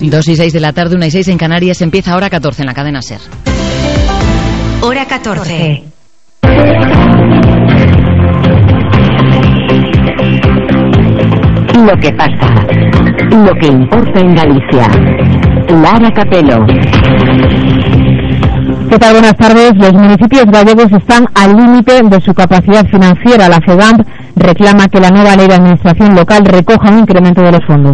2:06 de la tarde, 1:06 en Canarias. Empieza Hora 14 en la cadena SER. Hora 14. Lo que pasa, lo que importa en Galicia. Lara Capelo. ¿Qué tal? Buenas tardes. Los municipios gallegos están al límite de su capacidad financiera. La FEGAMP reclama que la nueva ley de administración local recoja un incremento de los fondos.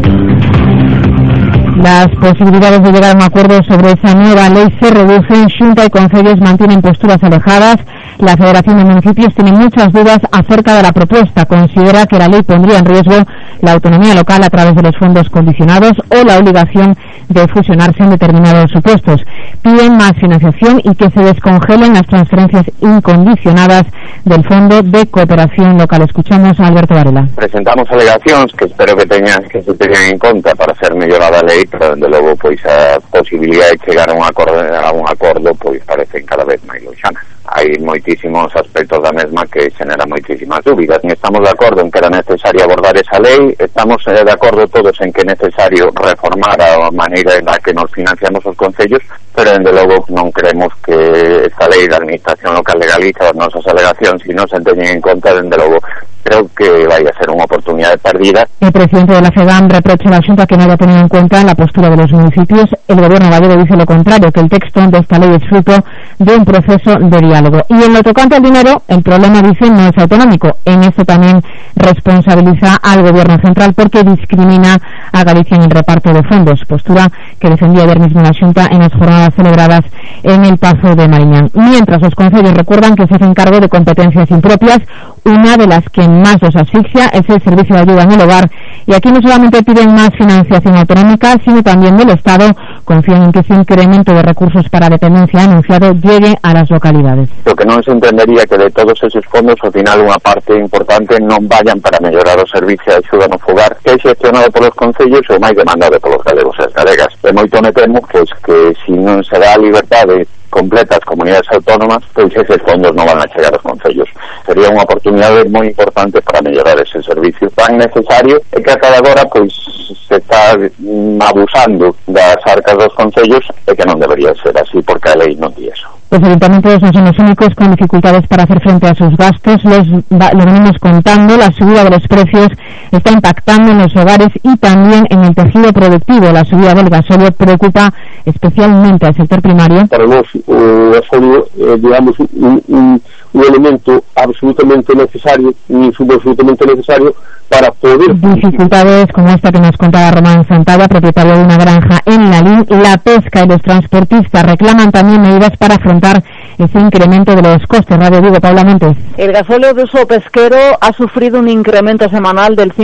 Las posibilidades de llegar a un acuerdo sobre esa nueva ley se reducen. Xunta y concellos mantienen posturas alejadas. La Federación de Municipios tiene muchas dudas acerca de la propuesta. Considera que la ley pondría en riesgo la autonomía local a través de los fondos condicionados o la obligación de fusionarse en determinados supuestos. Piden más financiación y que se descongelen las transferencias incondicionadas del Fondo de Cooperación Local. Escuchamos a Alberto Varela. Presentamos alegacións que espero que se teñan en conta para ser mellorada a lei, pero desde logo pois a posibilidad de chegar a un acordo pois parecen cada vez máis loxanas. Hai moitísimos aspectos da mesma que xeneran moitísimas dúbidas. Estamos de acordo en que era necesario abordar esa lei, estamos de acordo todos en que é necesario reformar a maneira en la que nos financiamos os concellos, pero desde logo non creemos que esta lei da Administración Local de Galicia, as nosas alegacións, si non se teñen en conta, desde logo creo que vaya a ser unha oportunidade perdida. El presidente de la FEGAM reprocha a la Xunta que no haya tenido en cuenta la postura de los municipios. El gobierno gallego dice lo contrario, que el texto de esta ley es fruto de un proceso de diálogo. Y en lo tocante al dinero, el problema, dicen, no es autonómico. En eso también responsabiliza al gobierno central porque discrimina a Galicia en el reparto de fondos, postura que defendía ayer mismo la Xunta en las jornadas celebradas en el Pazo de Mariñán. Mientras los concellos recuerdan que se hacen cargo de competencias impropias, una de las que más los asfixia es el servicio de ayuda en el hogar, y aquí no solamente piden más financiación autonómica, sino también del Estado. Confían en que ese incremento de recursos para dependencia anunciado llegue a las localidades. Lo que non se entendería que de todos esos fondos, ao final, unha parte importante non vayan para mellorar o servicio de axuda no fogar, que é xestionado polos concellos e o máis demandado polos galegos e as galegas. E moito me temo que se non se dá a liberdade completa as comunidades autónomas, pois eses fondos non van a chegar aos concellos. Sería unha oportunidade moi importante para mellorar ese servicio tan necesario e que ata agora pois se está abusando das arcas dos concellos e que non debería ser así porque a lei non di eso. Los ayuntamientos no son los únicos con dificultades para hacer frente a sus gastos. Lo venimos contando, la subida de los precios está impactando en los hogares y también en el tejido productivo. La subida del gasóleo preocupa especialmente al sector primario. Para nós o gasóleo digamos un elemento absolutamente necesario, un insumo absolutamente necesario para poder... Dificultades como esta que nos contaba Román Santalla, propietario de una granja en Lalín. La pesca y los transportistas reclaman también medidas para afrontar ese incremento de los costes. Radio Vigo, Paula Montes. El gasóleo de uso pesquero ha sufrido un incremento semanal del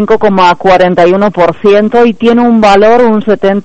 5,41% y tiene un valor un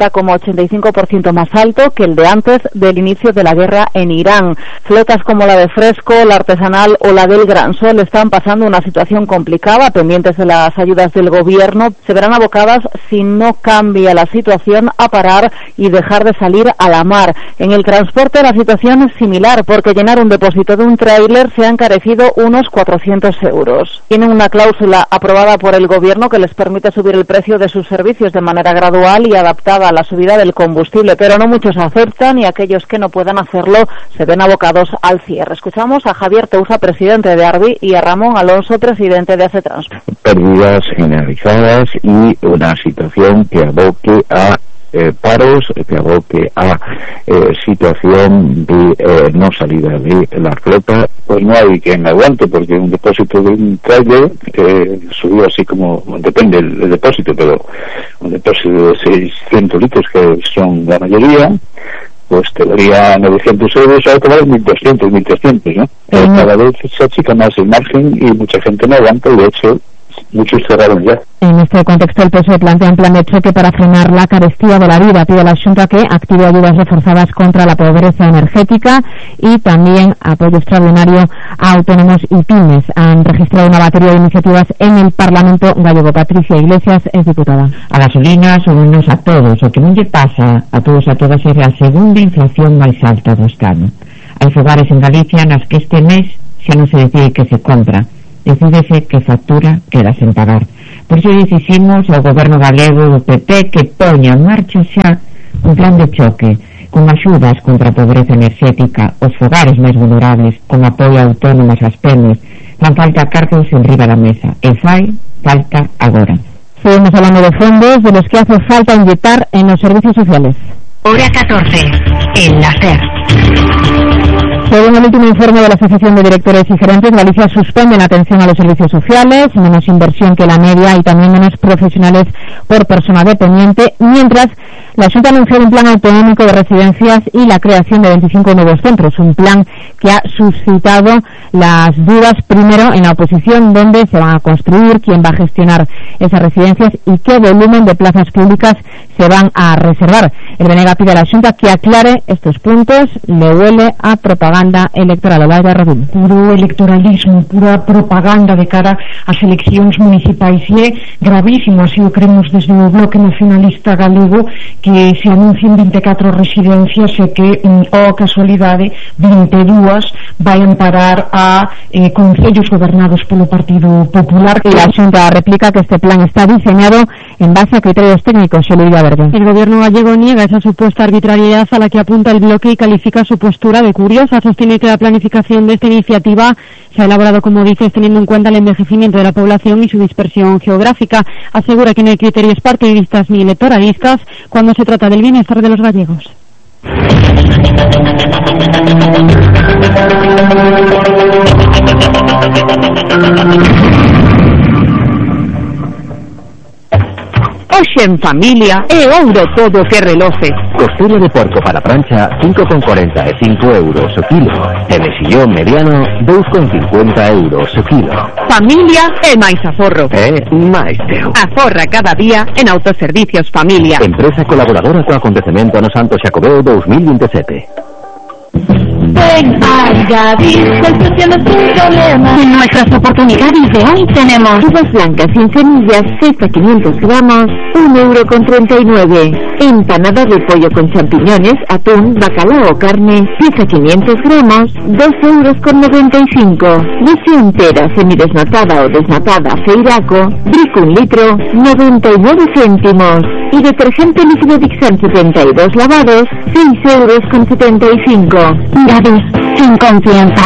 70,85% más alto que el de antes del inicio de la guerra en Irán. Flotas como la de Fresco, la artesanal o la del Gran Sol están pasando una situación complicada, pendientes de las ayudas del gobierno. Se verán abocadas, si no cambia la situación, a parar y dejar de salir a la mar. En el transporte la situación es similar, porque llenar un depósito de un tráiler se ha encarecido unos 400 euros. Tienen una cláusula aprobada por el gobierno que les permite subir el precio de sus servicios de manera gradual y adaptada a la subida del combustible, pero no muchos aceptan y aquellos que no puedan hacerlo se ven abocados al cierre. Escuchamos a Javier Touza, presidente de Arbi, y a Ramón Alonso, presidente de ACETRANS. Pérdidas generalizadas y una situación que aboque a paros, que aboque a situación de no salida de la flota. Pues no hay quien aguante, porque un depósito de un trailer subió así como, depende del depósito, pero un depósito de 600 litros, que son la mayoría, pues te daría 900 euros, ahora te vale 1.200, 1.300, ¿no? Cada vez se achica más el margen y mucha gente no aguanta, y de hecho muchos cerraron ya. En este contexto, el PSOE plantea un plan de choque para frenar la carestía de la vida. Pide a la Xunta que active ayudas reforzadas contra la pobreza energética y también apoyo extraordinario a autónomos y pymes. Han registrado una batería de iniciativas en el Parlamento gallego. Patricia Iglesias es diputada. A gasolina subimos a todos. O que non lle pasa a todos a todas é a segunda inflación máis alta do Estado. Hai fogares en Galicia nas que este mes xa non se decide que se compra. Decídese que factura queda sen pagar. Por iso dicimos ao goberno galego do PP que poña en marcha xa un plan de choque con axudas contra a pobreza enerxética, os fogares máis vulnerables, con apoio a autónomas as PEMES. Fan falta cartos en riba da mesa e fai falta agora. Seguimos hablando de fondos de los que hace falta inyectar en los servicios sociales. Hora 14, en la SER. Según el último informe de la Asociación de Directores y Gerentes, Galicia suspende la atención a los servicios sociales, menos inversión que la media y también menos profesionales por persona dependiente, mientras la Junta ha anunciado un plan autonómico de residencias y la creación de 25 nuevos centros, un plan que ha suscitado las dudas primero en la oposición, dónde se van a construir, quién va a gestionar esas residencias y qué volumen de plazas públicas se van a reservar. El BNG pide a la Junta que aclare estos puntos, le huele a propaganda electoral. Olaia Rodríguez. Puro electoralismo, pura propaganda de cara ás eleccións municipais e é gravísimo, así o creemos desde o Bloque Nacionalista Galego, que se anuncien 24 residencias e que, casualidade, 22 vayan parar a concellos gobernados polo Partido Popular. Y la Xunta replica que este plan está diseñado en base a criterios técnicos. Verde. El gobierno gallego niega esa supuesta arbitrariedad a la que apunta el bloque y califica su postura de curiosa. Sostiene que la planificación de esta iniciativa se ha elaborado, como dices, teniendo en cuenta el envejecimiento de la población y su dispersión geográfica. Asegura que no hay criterios partidistas ni electoralistas cuando se trata del bienestar de los gallegos. Hoxe en familia é ouro todo que reloce. Costura de porco para prancha 5,45 euros o kilo. E mexillón mediano 2,50 euros o kilo. Familia é máis aforro. É máis teu. Aforra cada día en Autoservicios Familia. Empresa colaboradora co acontecemento no Santo Xacobeo 2027. Ven a Gadis, soluciona tu problema. En nuestras oportunidades de hoy tenemos uvas blancas sin semillas, 6 a 500 gramos, 1,39 €. Empanada de pollo con champiñones, atún, bacalao o carne, 10 a 500 gramos, 2,95 €. Leche entera, semidesnatada o desnatada, Feiraco, Brico 1 litro, 99 céntimos. Y detergente líquido Dixan 72 lavados, 6,75 €. Gadis, sin confianza.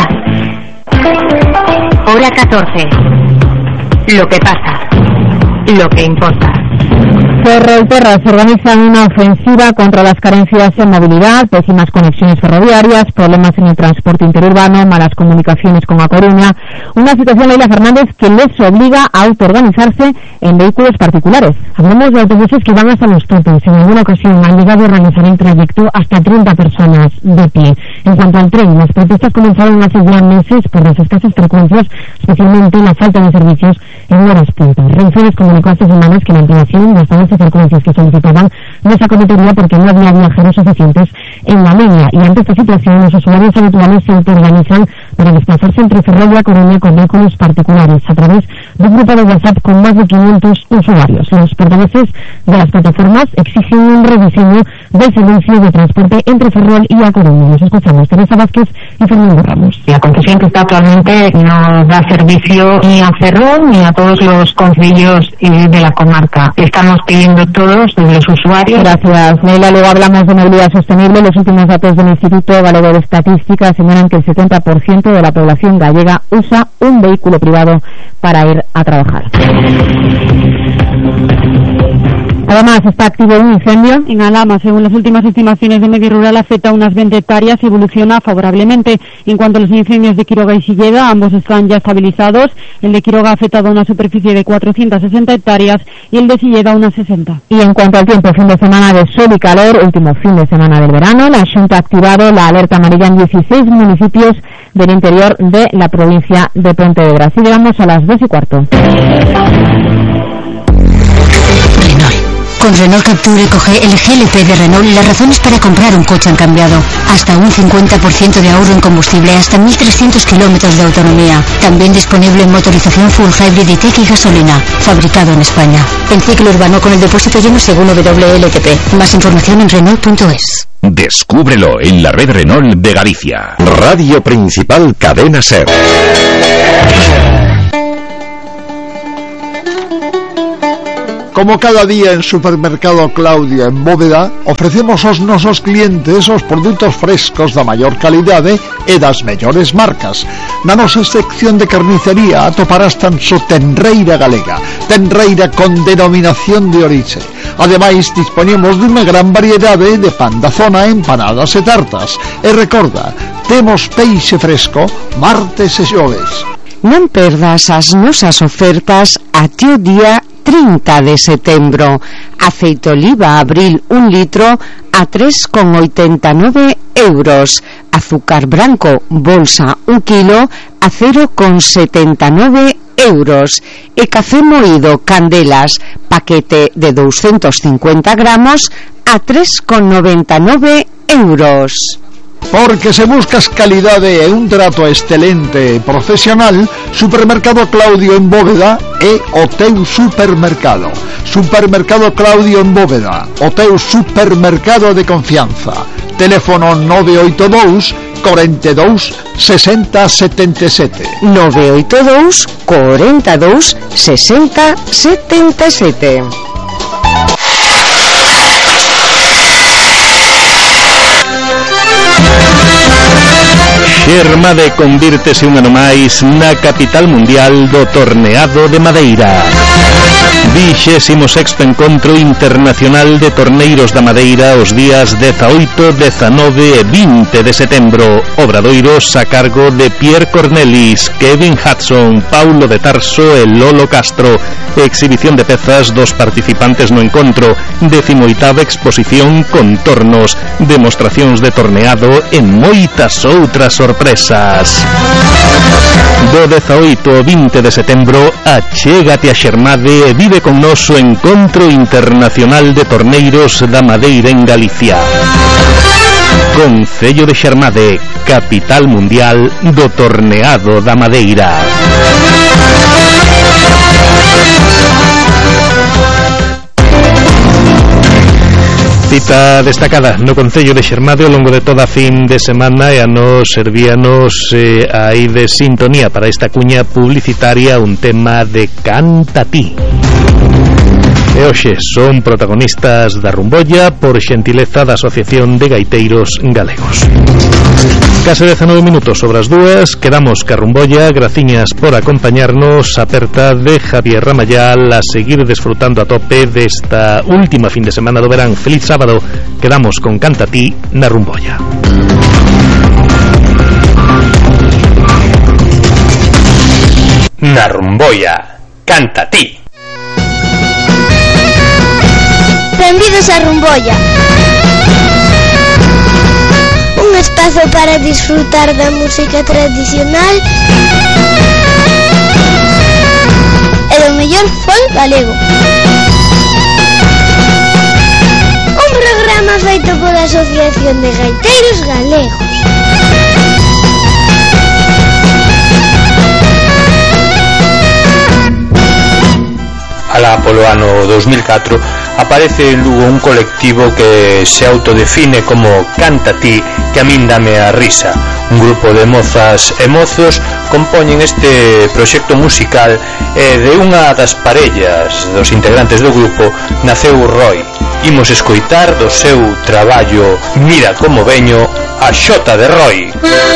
Hora 14. Lo que pasa. Lo que importa. Ferrolterra se organiza una ofensiva contra las carencias en movilidad, pésimas conexiones ferroviarias, problemas en el transporte interurbano, malas comunicaciones con A Coruña, una situación, Leila Fernández, que les obliga a autoorganizarse en vehículos particulares. Hablamos de autobuses que van hasta los topes. En alguna ocasión han llegado a realizar el trayecto hasta 30 personas de pie. En cuanto al tren, las protestas comenzaron hace ya meses por las escasas frecuencias, especialmente la falta de servicios en horas punta. Renfe les comunicó hace semanas que la ampliación de hasta 12 frecuencias que solicitaban no se acometería porque no había viajeros suficientes en la línea, y ante esta situación los usuarios habituales se autoorganizan para desplazarse entre Ferrol y A Coruña con vehículos particulares a través de un grupo de WhatsApp con más de 500 usuarios. Los portavoces de las plataformas exigen un rediseño del servicio de transporte entre Ferrol y A Coruña. Nos escuchamos Teresa Vázquez y Fernando Ramos. La concesión que está actualmente no da servicio ni a Ferrol ni a todos los concellos de la comarca. Estamos pidiendo todos, de los usuarios. Gracias, Leila. Luego hablamos de movilidad sostenible. Los últimos datos del Instituto Galego de Estadística señalan que el 70% de la población gallega usa un vehículo privado para ir a trabajar. Además, está activo un incendio en Alhama. Según las últimas estimaciones de Medio Rural, afecta a unas 20 hectáreas y evoluciona favorablemente. En cuanto a los incendios de Quiroga y Silleda, ambos están ya estabilizados. El de Quiroga ha afectado a una superficie de 460 hectáreas y el de Silleda a unas 60. Y en cuanto al tiempo, fin de semana de sol y calor, último fin de semana del verano, la Xunta ha activado la alerta amarilla en 16 municipios del interior de la provincia de Pontevedra. Así llegamos a las 2:15. Con Renault Capture coge el GLP de Renault las razones para comprar un coche han cambiado. Hasta un 50% de ahorro en combustible, hasta 1.300 kilómetros de autonomía. También disponible en motorización full hybrid y tech y gasolina. Fabricado en España. En ciclo urbano con el depósito lleno según WLTP. Más información en Renault.es. Descúbrelo en la red Renault de Galicia. Radio Principal Cadena SER. Como cada día en Supermercado Claudio en Bóveda, ofrecemos aos nosos clientes os produtos frescos da maior calidade e das mellores marcas. Na nosa sección de carnicería atoparás tan só tenreira galega, tenreira con denominación de orixe. Ademais, dispoñemos dunha gran variedade de pan da zona, empanadas e tartas. E recorda, temos peixe fresco martes e xoves. Non perdas as nosas ofertas até o día 30 de setembro. Aceite oliva abril 1 litro a 3,89 euros. Azúcar branco bolsa 1 kilo a 0,79 euros. E café moído Candelas paquete de 250 gramos a 3,99 euros. Porque se buscas calidade e un trato excelente e profesional, Supermercado Claudio en Bóveda é o teu supermercado. Supermercado Claudio en Bóveda, o teu supermercado de confianza. Teléfono 982 42 60 77. 982 42 60 77. Xermade convírtese un ano máis na capital mundial do torneado de madeira. 26º Encontro Internacional de Torneiros da Madeira os días 18, 19 e 20 de setembro. Obradoiros a cargo de Pierre Cornelis, Kevin Hudson, Paulo de Tarso e Lolo Castro. Exhibición de pezas dos participantes no encontro. 18ª exposición con tornos, demostracións de torneado e moitas outras sorpresas. Do 18 ao 20 de setembro, achégate a Xermade e vive con noso Encontro Internacional de Torneiros da Madeira en Galicia. Concello de Xermade, capital mundial do torneado da madeira. Cita destacada no Concello de Xermade ao longo de toda a fin de semana e a nos servíanos aí de sintonía para esta cuña publicitaria un tema de Canta Ti. E hoxe son protagonistas da Rumbolla por xentileza da Asociación de Gaiteiros Galegos. Case 19 minutos sobre as 2, quedamos ca Rumbolla, graciñas por acompañarnos, aperta de Javier Ramayal, a seguir desfrutando a tope desta última fin de semana do verán. Feliz sábado, quedamos con Canta Ti na Rumbolla. Na Rumbolla, Canta Ti. Benvidos a Rumbolla, un espazo para disfrutar da música tradicional e do mellor folk galego. Un programa feito pola Asociación de Gaiteiros Galegos. Alá polo ano 2004 aparece en Lugo un colectivo que se autodefine como Canta Ti, que a min dame a risa. Un grupo de mozas e mozos compoñen este proxecto musical e de unha das parellas dos integrantes do grupo naceu Roy. Imos escoitar do seu traballo Mira como veño a xota de Roy.